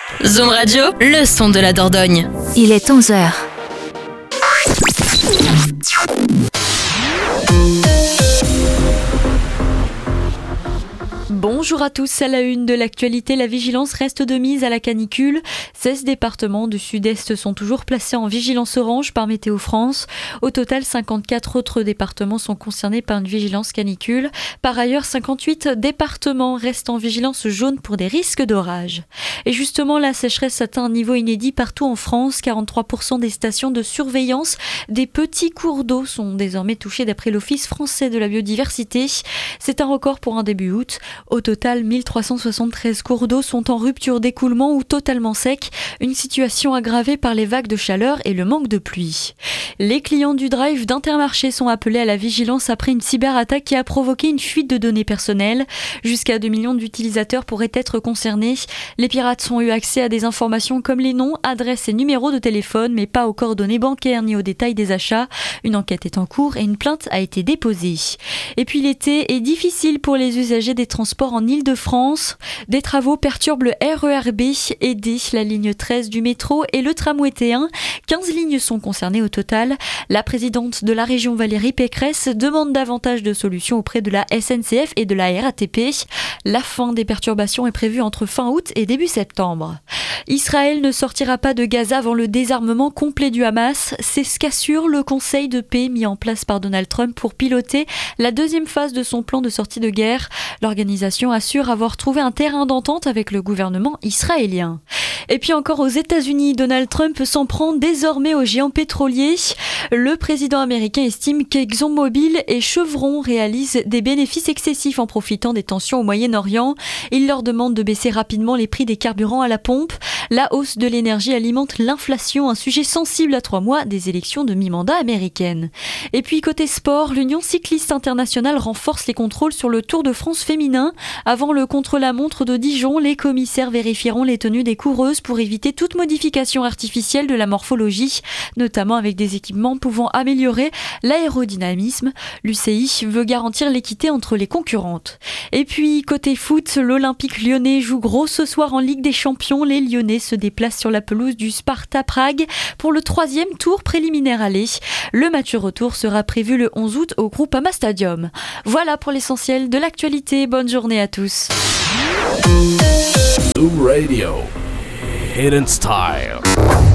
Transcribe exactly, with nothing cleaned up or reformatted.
Zoom Radio, le son de la Dordogne. Il est onze heures. Bonjour à tous, à la une de l'actualité, la vigilance reste de mise à la canicule. seize départements du sud-est sont toujours placés en vigilance orange par Météo France. Au total, cinquante-quatre autres départements sont concernés par une vigilance canicule. Par ailleurs, cinquante-huit départements restent en vigilance jaune pour des risques d'orage. Et justement, la sécheresse atteint un niveau inédit partout en France. quarante-trois pour cent des stations de surveillance des petits cours d'eau sont désormais touchées d'après l'Office français de la biodiversité. C'est un record pour un début août. Au total, mille trois cent soixante-treize cours d'eau sont en rupture d'écoulement ou totalement secs, une situation aggravée par les vagues de chaleur et le manque de pluie. Les clients du drive d'Intermarché sont appelés à la vigilance après une cyberattaque qui a provoqué une fuite de données personnelles. Jusqu'à deux millions d'utilisateurs pourraient être concernés. Les pirates ont eu accès à des informations comme les noms, adresses et numéros de téléphone, mais pas aux coordonnées bancaires ni aux détails des achats. Une enquête est en cours et une plainte a été déposée. Et puis l'été est difficile pour les usagers des transports en Île-de-France. Des travaux perturbent le R E R B, E D, la ligne treize du métro et le tramway T un. quinze lignes sont concernées au total. La présidente de la région Valérie Pécresse demande davantage de solutions auprès de la S N C F et de la R A T P. La fin des perturbations est prévue entre fin août et début septembre. Israël ne sortira pas de Gaza avant le désarmement complet du Hamas. C'est ce qu'assure le conseil de paix mis en place par Donald Trump pour piloter la deuxième phase de son plan de sortie de guerre. L'organisation assure avoir trouvé un terrain d'entente avec le gouvernement israélien. Et puis encore aux États-Unis, Donald Trump s'en prend désormais aux géants pétroliers. Le président américain estime qu'ExxonMobil et Chevron réalisent des bénéfices excessifs en profitant des tensions au Moyen-Orient. Il leur demande de baisser rapidement les prix des carburants à la pompe. La hausse de l'énergie alimente l'inflation, un sujet sensible à trois mois des élections de mi-mandat américaines. Et puis côté sport, l'Union cycliste internationale renforce les contrôles sur le Tour de France féminin. Avant le contre-la-montre de Dijon, les commissaires vérifieront les tenues des coureuses pour éviter toute modification artificielle de la morphologie, notamment avec des équipements pouvant améliorer l'aérodynamisme. L'U C I veut garantir l'équité entre les concurrentes. Et puis, côté foot, l'Olympique lyonnais joue gros ce soir en Ligue des Champions. Les Lyonnais se déplacent sur la pelouse du Sparta Prague pour le troisième tour préliminaire aller. Le match retour sera prévu le onze août au Groupama Stadium. Voilà pour l'essentiel de l'actualité. Bonne journée à tous. Zoom Radio, Hidden Style.